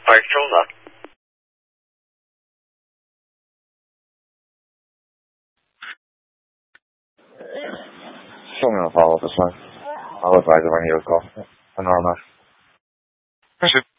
Barcelona. Show me on follow-up this one. I'll advise it when you call. Norma. Proceed.